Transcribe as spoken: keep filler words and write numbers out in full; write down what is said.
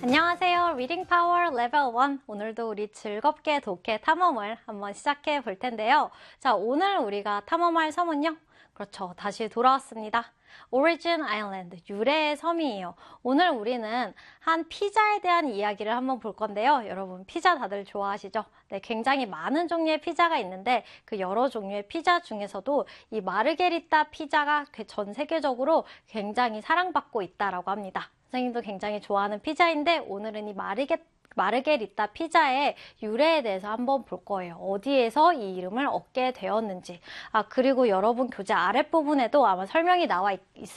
안녕하세요. 리딩 파워 레벨 일. 오늘도 우리 즐겁게 독해 탐험을 한번 시작해 볼 텐데요. 자, 오늘 우리가 탐험할 섬은요. 그렇죠. 다시 돌아왔습니다. Origin Island, 유래의 섬이에요. 오늘 우리는 한 피자에 대한 이야기를 한번 볼 건데요. 여러분, 피자 다들 좋아하시죠? 네, 굉장히 많은 종류의 피자가 있는데 그 여러 종류의 피자 중에서도 이 마르게리따 피자가 전 세계적으로 굉장히 사랑받고 있다라고 합니다. 선생님도 굉장히 좋아하는 피자인데 오늘은 이 마르게, 마르게리따 피자의 유래에 대해서 한번 볼 거예요. 어디에서 이 이름을 얻게 되었는지. 아, 그리고 여러분 교재 아랫부분에도 아마 설명이 나와 있,